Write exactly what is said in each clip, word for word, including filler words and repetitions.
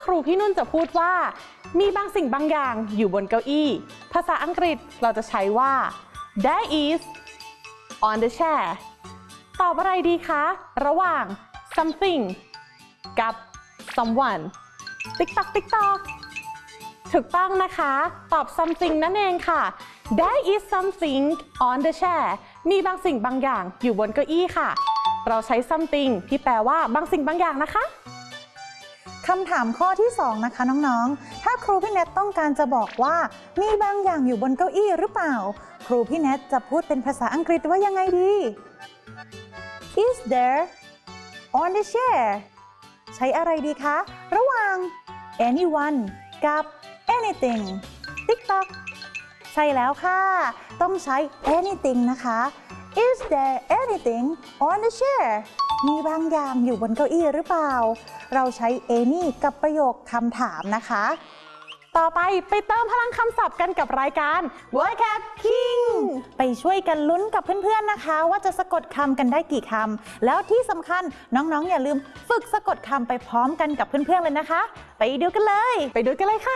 ครูพี่นุ่นจะพูดว่ามีบางสิ่งบางอย่างอยู่บนเก้าอี้ภาษาอังกฤษเราจะใช้ว่า that is on the chair ตอบอะไรดีคะระหว่าง something กับ someone ติ๊กตอกติ๊กตอกถูกต้องนะคะตอบ something นั่นเองค่ะ that is something on the chair มีบางสิ่งบางอย่างอยู่บนเก้าอี้ค่ะเราใช้ something ที่แปลว่าบางสิ่งบางอย่างนะคะคำถามข้อที่สองนะคะน้องๆถ้าครูพี่แนทต้องการจะบอกว่ามีบางอย่างอยู่บนเก้าอี้หรือเปล่าครูพี่แนทจะพูดเป็นภาษาอังกฤษว่ายังไงดี Is there on the chair ใช้อะไรดีคะระหว่าง anyone กับ anything ติ๊กต๊อกใช่แล้วค่ะต้องใช้ anything นะคะ Is there anything on the chair มีบางอย่างอยู่บนเก้าอี้หรือเปล่าเราใช้ any กับประโยคคำถามนะคะต่อไปไปเติมพลังคำศัพท์กันกับรายการ Vocab King ไปช่วยกันลุ้นกับเพื่อนๆนะคะว่าจะสะกดคำกันได้กี่คำแล้วที่สำคัญน้องๆอย่าลืมฝึกสะกดคำไปพร้อมกันกับเพื่อนๆเลยนะคะไปดูกันเลยไปดูกันเลยค่ะ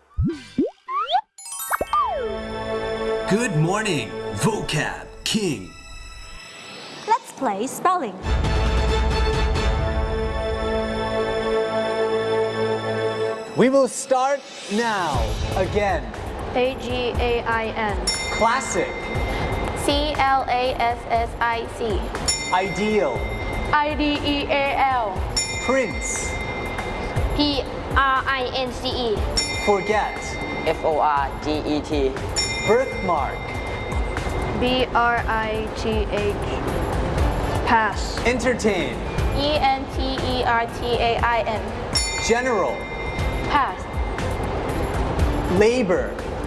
Good morning, Vocab King. Let's play spelling. We will start now. Again. A G A I N. Classic. C L A S S I C. Ideal. I D E A L. Prince. P R I N C E. Forget. F O R G E T. Birthmark. B R I T H. Pass. Entertain. E N T E R T A I N. General. Pass. Labor.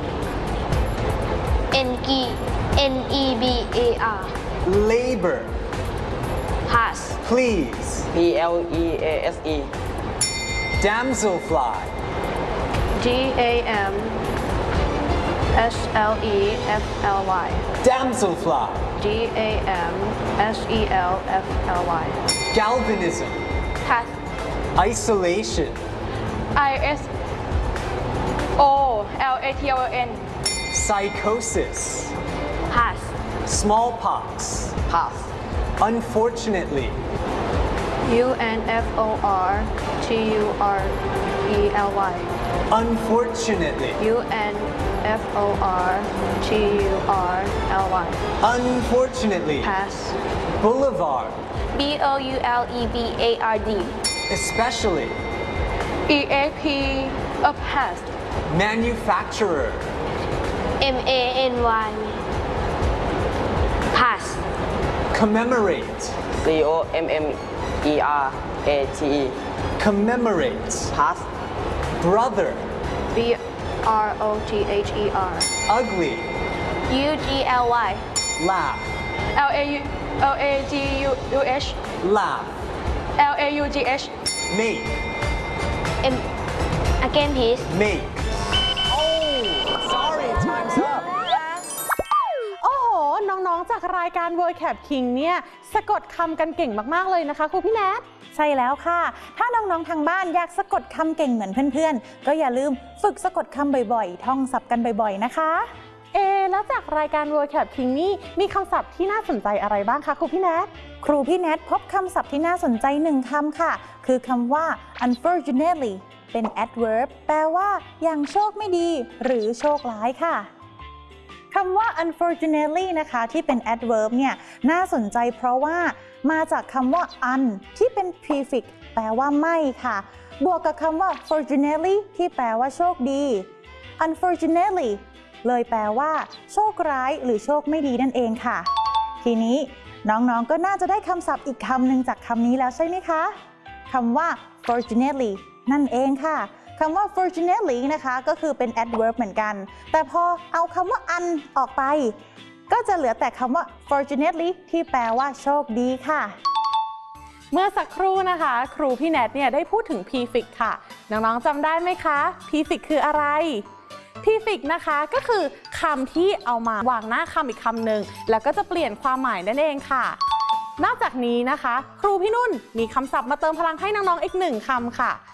N E N E B A R. Labor. Pass. Please. P L E A S E. Damselfly. D A M S L E F L Y. Damselfly. D A M S E L F L Y. Galvanism. Pass. Isolation. I S O L A T O N. Psychosis. Pass. Smallpox. Pass. Unfortunately. U N F O R T U R E L Y. Unfortunately. U N F O R T U R L Y. Unfortunately. Pass. Boulevard. B O U L E V A R D. Especially. E A P. A pass. Manufacturer. M A N Y. Pass. Commemorate. C O M M E R A T E. Commemorate. Pass. Brother. B R O T H E R. Ugly. U G L Y. Laugh. L A U L A G U H. Laugh. L A U G H. Make. M. Again, please. Make. Oh, sorry, time's up. โอ้โหน้องๆจากรายการ Vocab King เนี่ยสะกดคำกันเก่งมากๆเลยนะคะครูพี่แนทใช่แล้วค่ะถ้าน้องๆทางบ้านอยากสะกดคำเก่งเหมือนเพื่อนๆก็อย่าลืมฝึกสะกดคำบ่อยๆท่องศัพท์กันบ่อยๆนะคะเอแล้วจากรายการ Vocab King นี่มีคำศัพท์ที่น่าสนใจอะไรบ้างคะครูพี่แนทครูพี่แนทพบคำศัพท์ที่น่าสนใจหนึ่งคำค่ะคือคำว่า unfortunately เป็น adverb แปลว่าอย่างโชคไม่ดีหรือโชคร้ายค่ะคำว่า unfortunately นะคะที่เป็น adverb เนี่ยน่าสนใจเพราะว่ามาจากคำว่า un ที่เป็น prefix แปลว่าไม่ค่ะบวกกับคำว่า fortunately ที่แปลว่าโชคดี unfortunately เลยแปลว่าโชคร้ายหรือโชคไม่ดีนั่นเองค่ะทีนี้น้องๆก็น่าจะได้คำศัพท์อีกคำหนึ่งจากคำนี้แล้วใช่ไหมคะคำว่า fortunately นั่นเองค่ะคำว่า fortunately นะคะก็คือเป็น adverb เหมือนกันแต่พอเอาคำว่า un ออกไปก็จะเหลือแต่คำว่า fortunately ที่แปลว่าโชคดีค่ะเมื่อสักครู่นะคะครูพี่แนทเนี่ยได้พูดถึง prefix ค่ะน้องๆจำได้ไหมคะ prefix คืออะไร prefix นะคะก็คือคำที่เอามาวางหน้าคำอีกคำหนึ่งแล้วก็จะเปลี่ยนความหมายนั่นเองค่ะนอกจากนี้นะคะครูพี่นุ่นมีคำศัพท์มาเติมพลังให้น้องๆอีกหนึ่งคำค่ะ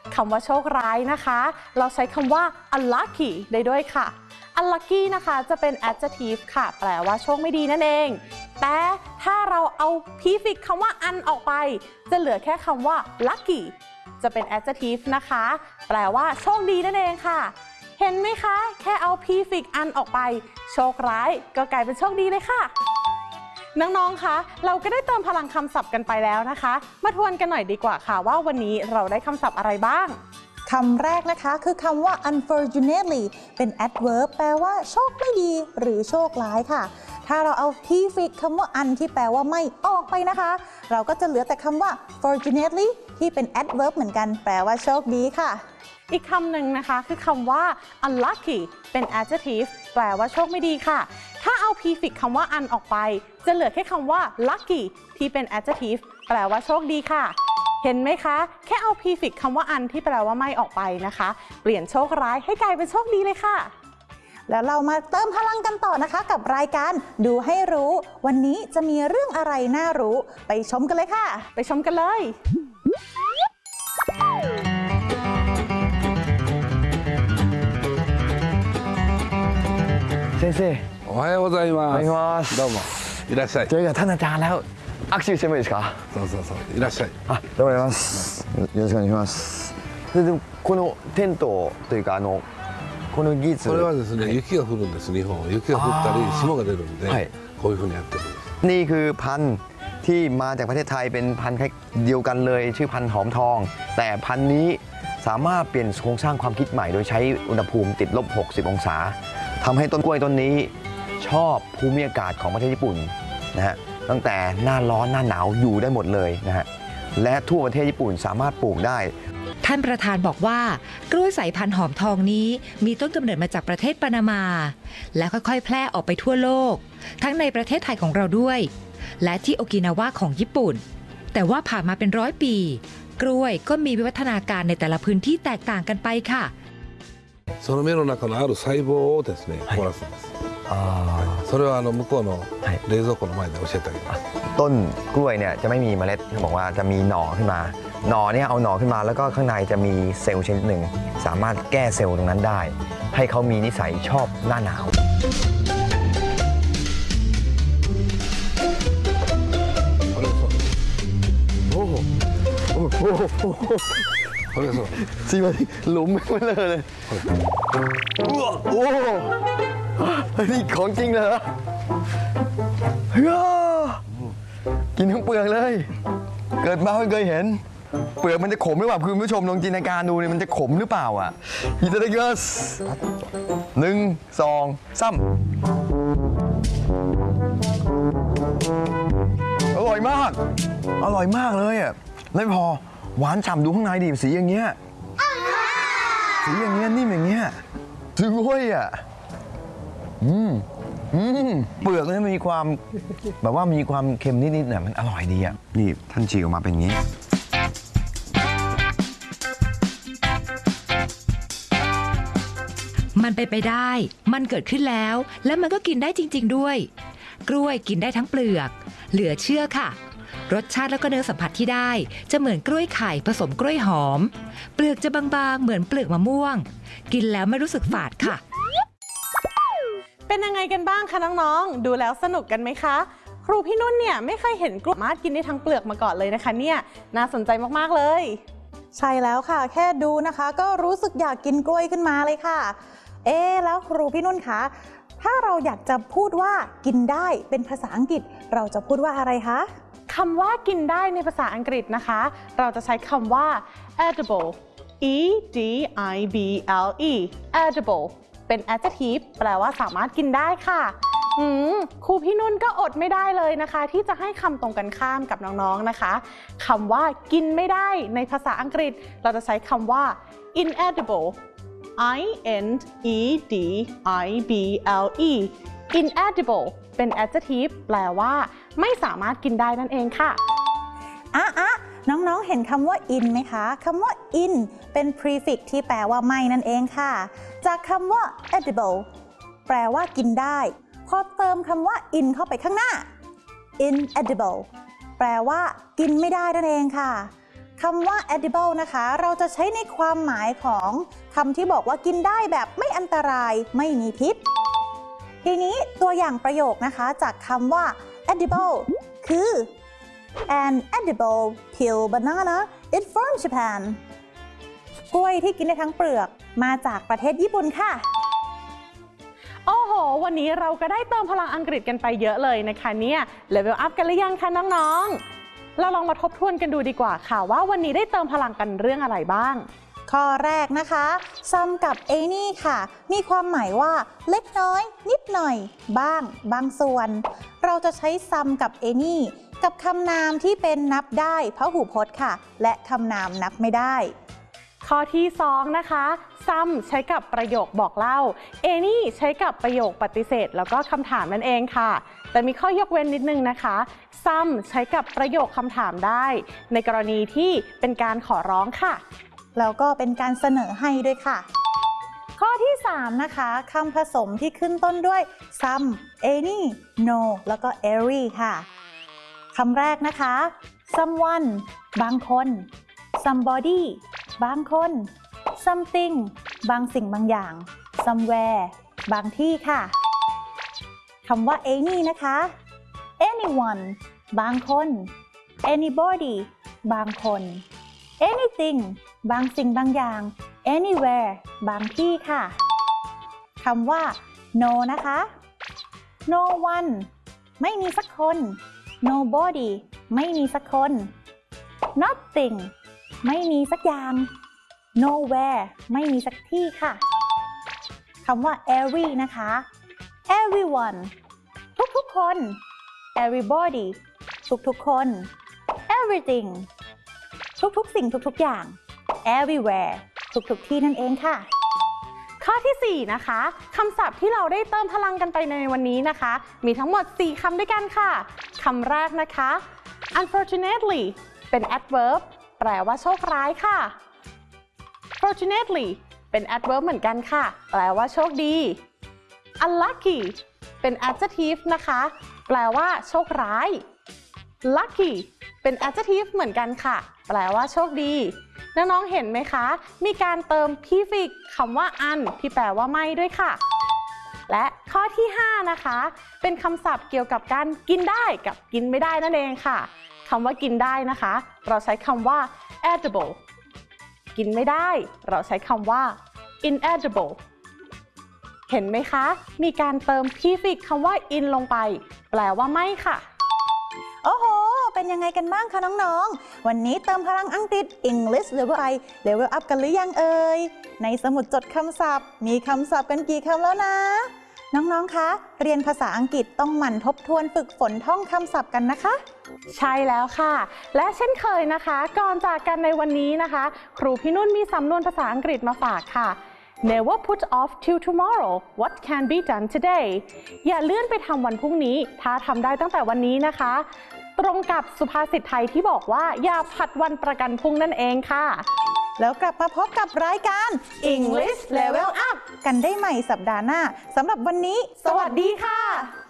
คำว่าโชคร้ายนะคะเราใช้คำว่า unlucky ได้ด้วยค่ะ unlucky นะคะจะเป็น adjective ค่ะแปลว่าโชคไม่ดีนั่นเองแต่ถ้าเราเอา prefix คำว่า un ออกไปจะเหลือแค่คำว่า lucky จะเป็น adjective นะคะแปลว่าโชคดีนั่นเองค่ะเห็นไหมคะแค่เอา prefix un ออกไปโชคร้ายก็กลายเป็นโชคดีเลยค่ะน้องๆคะเราก็ได้เติมพลังคำศัพท์กันไปแล้วนะคะมาทวนกันหน่อยดีกว่าค่ะว่าวันนี้เราได้คำศัพท์อะไรบ้างคำแรกนะคะคือคำว่า unfortunately เป็น adverb แปลว่าโชคไม่ดีหรือโชคร้ายค่ะถ้าเราเอา prefix คำว่า un ที่แปลว่าไม่ออกไปนะคะเราก็จะเหลือแต่คำว่า fortunately ที่เป็น adverb เหมือนกันแปลว่าโชคดีค่ะอีกคำหนึ่งนะคะคือคำว่า unlucky เป็น adjective แปลว่าโชคไม่ดีค่ะถ้าเอา prefix คำว่า un ออกไปจะเหลือแค่คำว่า lucky ที่เป็น adjective แปลว่าโชคดีค่ะเห็นไหมคะแค่เอา prefix คำว่า un ที่แปลว่าไม่ออกไปนะคะเปลี่ยนโชคร้ายให้กลายเป็นโชคดีเลยค่ะแล้วเรามาเติมพลังกันต่อนะคะกับรายการดูให้รู้วันนี้จะมีเรื่องอะไรน่ารู้ไปชมกันเลยค่ะไปชมกันเลย先生おはようございます。 おはようございますどうもいらっしゃい。 เจอกับท่านอาจารย์แล้ว握手してもいいですかそうそうそういらっしゃい。 あどうもありがとうございますよろしくお願いしますそれでこのテントというかあのこの技術これはですね、はい、雪が降るんです日本雪が降ったり霜が出るんで、はい、こういうふうにやってるんですนี่คือพันธุ์ที่มาจากประเทศไทยเป็นพันธุ์เดียวกันเลยชื่อพันธุ์หอมทองแต่พันธุ์นี้สามารถเปลี่ยนโครงสร้างความคิดใหม่โดยใช้อุณหภูมิติดลบหกสิบองศาทำให้ต้นกล้วยต้นนี้ชอบภูมิอากาศของประเทศญี่ปุ่นนะฮะตั้งแต่หน้าร้อนหน้าหนาวอยู่ได้หมดเลยนะฮะและทั่วประเทศญี่ปุ่นสามารถปลูกได้ท่านประธานบอกว่ากล้วยสายพันธุ์หอมทองนี้มีต้นกำเนิดมาจากประเทศปานามาและค่อยๆแพร่ออกไปทั่วโลกทั้งในประเทศไทยของเราด้วยและที่โอกินาวาของญี่ปุ่นแต่ว่าผ่านมาเป็นร้อยปีกล้วยก็มีวิวัฒนาการในแต่ละพื้นที่แตกต่างกันไปค่ะその芽の中のある細胞をですね凍らすんですあそれはあの向こうの冷蔵庫の前で教えてあげますต้นกล้วยเนี่ยจะไม่มีเมล็ดเขาบอกว่าจะมีหน่อขึ้นมาหน่อเนี่ยเอาหน่อขึ้นมาแล้วก็ข้างในจะมีเซลล์ชนิดหนึ่งสามารถแก้เซลล์ตรงนั้นได้ให้เขามีนิสัยชอบหน้าหนาวโอ้โหโอ้โหซีมาที่หลุมไม่มาเลยเลยโอ้โหนี่ของจริงเลยเหรอเฮ้ยกินทั้งเปลือกเลยเกิดมาไม่เคยเห็นเปลือกมันจะขมหรือเปล่าคุณผู้ชมลองจินตนาการดูเนี่ยมันจะขมหรือเปล่าอ่ะอิตาลีสหนึ่งสองสามอร่อยมากอร่อยมากเลยอ่ะไม่พอหวานฉ่ำดูข้างในดิสีอย่างเงี้ยสีอย่างเงี้ยนิ่มอย่างเงี้ยถึงห้วยอ่ะอืมอืมเปลือกเนี่ยมีความแบบว่ามีความเค็มนิดๆเนี่ยมันอร่อยดีอ่ะนี่ท่านฉีกออกมาเป็นอย่างนี้มันไปไปได้มันเกิดขึ้นแล้วและมันก็กินได้จริงๆด้วยกล้วยกินได้ทั้งเปลือกเหลือเชื่อค่ะรสชาติแล้วก็เนื้อสัมผัสที่ได้จะเหมือนกล้วยไข่ผสมกล้วยหอมเปลือกจะบางๆเหมือนเปลือกมะม่วงกินแล้วไม่รู้สึกฝาดค่ะเป็นยังไงกันบ้างคะน้องๆดูแล้วสนุกกันไหมคะครูพี่นุ่นเนี่ยไม่เคยเห็นกล้วยสามารถกินได้ทั้งเปลือกมาก่อนเลยนะคะเนี่ยน่าสนใจมากๆเลยใช่แล้วค่ะแค่ดูนะคะก็รู้สึกอยากกินกล้วยขึ้นมาเลยค่ะเอ๊แล้วครูพี่นุ่นคะถ้าเราอยากจะพูดว่ากินได้เป็นภาษาอังกฤษเราจะพูดว่าอะไรคะคำว่ากินได้ในภาษาอังกฤษนะคะเราจะใช้คำว่า edible e d i b l e edible เป็น adjective แปลว่าสามารถกินได้ค่ะอืมครูพี่นุ่นก็อดไม่ได้เลยนะคะที่จะให้คำตรงกันข้ามกับน้องๆนะคะคำว่ากินไม่ได้ในภาษาอังกฤษเราจะใช้คำว่า inedible i n e d i b l e inedible เป็น adjective แปลว่าไม่สามารถกินได้นั่นเองค่ะอ่ะอ่ะน้องๆเห็นคำว่า in ไหมคะคำว่า in เป็น prefix ที่แปลว่าไม่นั่นเองค่ะจากคำว่า edible แปลว่ากินได้พอเติมคำว่า in เข้าไปข้างหน้า inedible แปลว่ากินไม่ได้นั่นเองค่ะคำว่า edible นะคะ เราจะใช้ในความหมายของคำที่บอกว่ากินได้แบบไม่อันตรายไม่มีพิษ ทีนี้ตัวอย่างประโยคนะคะจากคำว่า edible คือ an edible peel banana is from Japan กล้วยที่กินได้ทั้งเปลือกมาจากประเทศญี่ปุ่นค่ะโอ้โห วันนี้เราก็ได้เติมพลังอังกฤษกันไปเยอะเลยนะคะเนี่ยเลเวลอัพกันหรือยังคะน้องๆเราลองมาทบทวนกันดูดีกว่าค่ะว่าวันนี้ได้เติมพลังกันเรื่องอะไรบ้างข้อแรกนะคะ some กับ any ค่ะมีความหมายว่าเล็กน้อยนิดหน่อยบ้างบางส่วนเราจะใช้ some กับ any กับคำนามที่เป็นนับได้พหูพจน์ค่ะและคำนามนับไม่ได้ข้อที่สองนะคะ some ใช้กับประโยคบอกเล่า any ใช้กับประโยคปฏิเสธแล้วก็คำถามนั่นเองค่ะแต่มีข้อยกเว้นนิดนึงนะคะ some ใช้กับประโยคคำถามได้ในกรณีที่เป็นการขอร้องค่ะแล้วก็เป็นการเสนอให้ด้วยค่ะข้อที่สามนะคะคำผสมที่ขึ้นต้นด้วย some any no แล้วก็ every ค่ะคำแรกนะคะ someone บางคน somebody บางคน something บางสิ่งบางอย่าง somewhere บางที่ค่ะคำว่า any นะคะ anyone บางคน anybody บางคน anything บางสิ่งบางอย่าง anywhere บางที่ค่ะคำว่า no นะคะ no one ไม่มีสักคน nobody ไม่มีสักคน nothing ไม่มีสักอย่าง nowhere ไม่มีสักที่ค่ะคำว่า every นะคะ everyone ทุกๆคน everybody ทุกๆคน everything ทุกๆสิ่งทุกๆอย่าง everywhere ทุกๆที่นั่นเองค่ะข้อที่สี่นะคะคำศัพท์ที่เราได้เติมพลังกันไปในวันนี้นะคะมีทั้งหมดสี่คำด้วยกันค่ะคำแรกนะคะ unfortunately เป็น adverb แปลว่าโชคร้ายค่ะ fortunately เป็น adverb เหมือนกันค่ะแปลว่าโชคดี unlucky เป็น adjective นะคะแปลว่าโชคร้าย lucky เป็น adjective เหมือนกันค่ะแปลว่าโชคดีน้องๆเห็นไหมคะมีการเติม prefix คำว่า un ที่แปลว่าไม่ด้วยค่ะและข้อที่ห้านะคะเป็นคำศัพท์เกี่ยวกับการกินได้กับกินไม่ได้นั่นเองค่ะคำว่ากินได้นะคะเราใช้คำว่า edible กินไม่ได้เราใช้คำว่า inedible เห็นไหมคะมีการเติม prefix คำว่า in ลงไปแปลว่าไม่ค่ะโอ้โหเป็นยังไงกันบ้างคะน้องๆวันนี้เติมพลังอังกฤษ English Level I Level Up กันหรือยังเอ่ยในสมุดจดคำศัพท์มีคำศัพท์กันกี่คำแล้วนะน้องๆคะเรียนภาษาอังกฤษต้องหมั่นทบทวนฝึกฝนท่องคำศัพท์กันนะคะใช่แล้วค่ะและเช่นเคยนะคะก่อนจากกันในวันนี้นะคะครูพี่นุ่นมีสำนวนภาษาอังกฤษมาฝากค่ะ Never put off till tomorrow what can be done today อย่าเลื่อนไปทำวันพรุ่งนี้ถ้าทำได้ตั้งแต่วันนี้นะคะตรงกับสุภาษิตไทยที่บอกว่าอย่าผัดวันประกันพรุ่งนั่นเองค่ะแล้วกลับมาพบกับรายการ English Level Up กันได้ใหม่สัปดาห์หน้าสำหรับวันนี้สวัสดีค่ะ